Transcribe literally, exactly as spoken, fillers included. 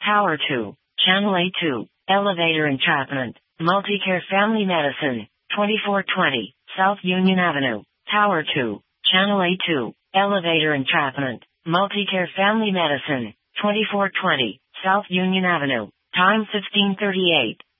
Tower two, Channel A two, Elevator Entrapment, Multicare Family Medicine, twenty-four twenty, South Union Avenue. Tower two, Channel A two, Elevator Entrapment, Multicare Family Medicine, twenty-four twenty, South Union Avenue. Time fifteen thirty-eight.